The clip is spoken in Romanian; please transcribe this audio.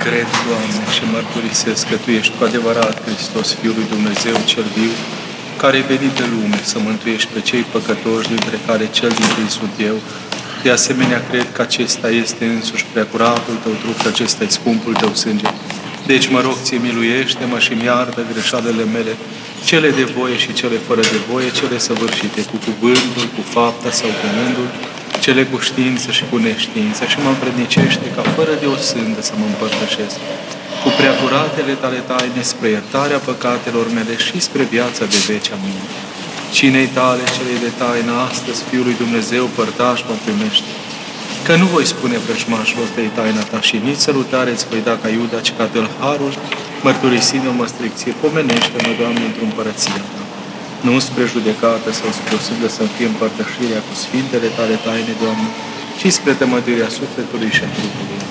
Cred, Doamne, și mărturisesc că Tu ești cu adevărat Hristos, Fiul lui Dumnezeu cel viu, care ai venit de lume să mântuiești pe cei păcătoși, dintre care cel dintâi sunt eu. De asemenea, cred că acesta este însuși preacuratul Tău trup, că acesta e scumpul Tău sânge. Deci mă rog, Ție, miluiește-mă și mi-iartă greșalele mele, cele de voie și cele fără de voie, cele săvârșite cu cuvântul, cu fapta sau cu gândul, cele cu știință și cu neștiință, și mă împrednicește ca fără de o sândă să mă împărtășesc cu preacuratele Tale taine spre iertarea păcatelor mele și spre viața de veci. Amin. Cinei Tale, celei de taină, astăzi, Fiul lui Dumnezeu, părtaș mă primește, că nu voi spune vrăjmașilor Tăi taina Ta și nici sărutare îți voi da ca Iuda, ci ca tâlharul, mărturisind-o măstricție, pomenește-mă, Doamne, într-o împărăția Ta. Nu spre judecată sau spre o sândă să-mi fie împărtășirea cu sfintele Tale taine, Doamne, ci spre tămăduirea sufletului și a trupului.